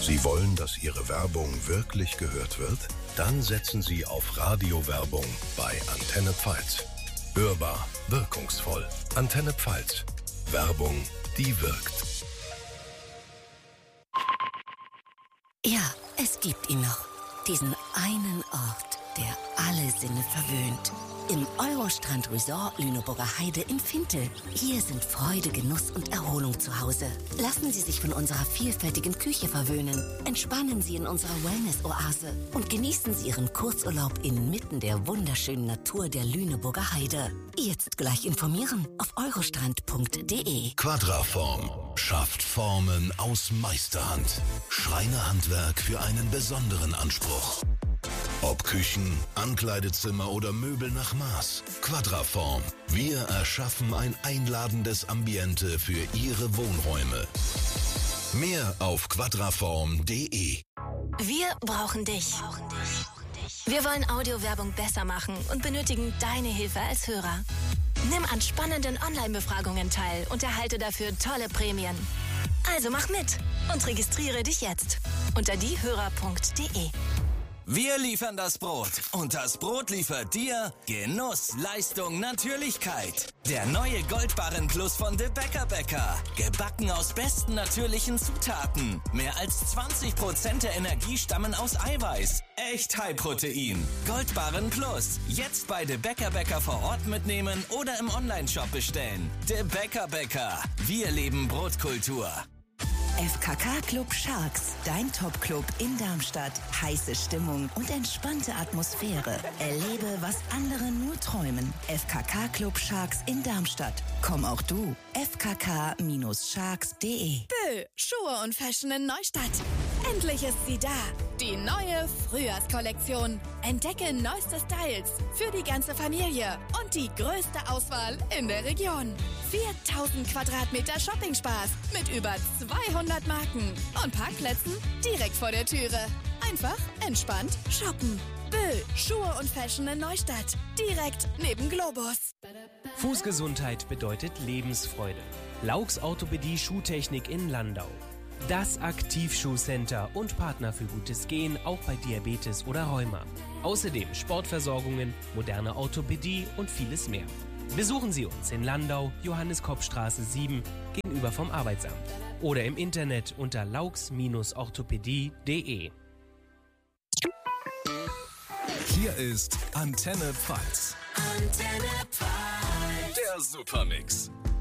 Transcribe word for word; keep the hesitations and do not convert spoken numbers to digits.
Sie wollen, dass Ihre Werbung wirklich gehört wird? Dann setzen Sie auf Radiowerbung bei Antenne Pfalz. Hörbar, wirkungsvoll. Antenne Pfalz. Werbung, die wirkt. Ja, es gibt ihn noch. Diesen einen Ort, der alle Sinne verwöhnt. Im Eurostrand Resort Lüneburger Heide in Fintel. Hier sind Freude, Genuss und Erholung zu Hause. Lassen Sie sich von unserer vielfältigen Küche verwöhnen. Entspannen Sie in unserer Wellness-Oase und genießen Sie Ihren Kurzurlaub inmitten der wunderschönen Natur der Lüneburger Heide. Jetzt gleich informieren auf eurostrand punkt de. Quadraform schafft Formen aus Meisterhand. Schreinerhandwerk für einen besonderen Anspruch. Ob Küchen, Ankleidezimmer oder Möbel nach Maß. Quadraform. Wir erschaffen ein einladendes Ambiente für Ihre Wohnräume. Mehr auf quadraform punkt de. Wir brauchen dich. Wir wollen Audiowerbung besser machen und benötigen deine Hilfe als Hörer. Nimm an spannenden Online-Befragungen teil und erhalte dafür tolle Prämien. Also mach mit und registriere dich jetzt unter diehörer punkt de. Wir liefern das Brot und das Brot liefert dir Genuss, Leistung, Natürlichkeit. Der neue Goldbarren Plus von De Bäcker Bäcker. Gebacken aus besten natürlichen Zutaten. Mehr als zwanzig Prozent der Energie stammen aus Eiweiß. Echt High-Protein. Goldbarren Plus. Jetzt bei De Bäcker Bäcker vor Ort mitnehmen oder im Onlineshop bestellen. De Bäcker Bäcker. Wir leben Brotkultur. F K K Club Sharks, dein Top-Club in Darmstadt. Heiße Stimmung und entspannte Atmosphäre. Erlebe, was andere nur träumen. F K K Club Sharks in Darmstadt. Komm auch du. f k k sharks punkt de. Bö, Schuhe und Fashion in Neustadt. Endlich ist sie da. Die neue Frühjahrskollektion. Entdecke neueste Styles für die ganze Familie und die größte Auswahl in der Region. viertausend Quadratmeter Shopping-Spaß mit über zweihundert Marken und Parkplätzen direkt vor der Türe. Einfach entspannt shoppen. Bö, Schuhe und Fashion in Neustadt. Direkt neben Globus. Fußgesundheit bedeutet Lebensfreude. Laux Orthopädie Schuhtechnik in Landau. Das Aktivschuhcenter und Partner für gutes Gehen, auch bei Diabetes oder Rheuma. Außerdem Sportversorgungen, moderne Orthopädie und vieles mehr. Besuchen Sie uns in Landau, Johannes-Kopp-Straße sieben, gegenüber vom Arbeitsamt. Oder im Internet unter laux orthopädie punkt de. Hier ist Antenne Pfalz. Antenne Pfalz. Der Supermix.